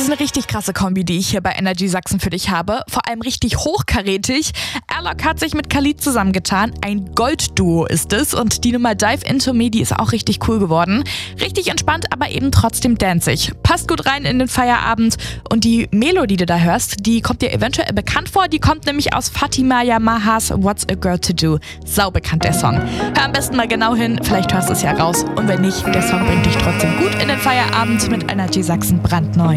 ist eine richtig krasse Kombi, die ich hier bei Energy Sachsen für dich habe. Vor allem richtig hochkarätig. Airlock hat sich mit Khalid zusammengetan. Ein Goldduo ist es. Und die Nummer Dive Into Me, die ist auch richtig cool geworden. Richtig entspannt, aber eben trotzdem danzig. Passt gut rein in den Feierabend. Und die Melo, die du da hörst, die kommt dir eventuell bekannt vor. Die kommt nämlich aus Fatima Yamahas What's a Girl to Do. Sau bekannt, der Song. Hör am besten mal genau hin. Vielleicht hörst du es ja raus. Und wenn nicht, der Song bringt dich trotzdem gut in den Feierabend mit Energy Sachsen brandneu.